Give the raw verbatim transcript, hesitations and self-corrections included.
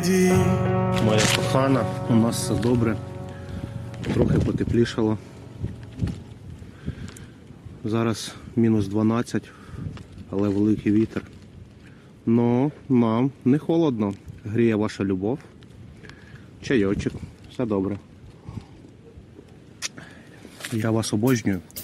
Моя кохана, у нас все добре. Трохи потеплішало. Зараз мінус дванадцять, але великий вітер. Но нам не холодно. Гріє ваша любов. Чайочок. Все добре. Я вас обожнюю.